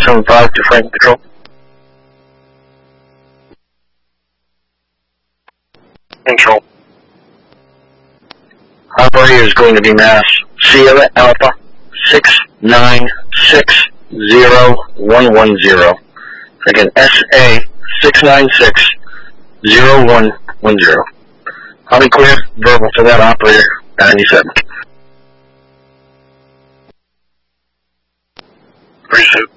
175 to Frank Control. Control. Operator is going to be Mass Sierra Alpha 6960110. Again, SA 6960110. I'll be clear, verbal to that operator, 97. Pursuit.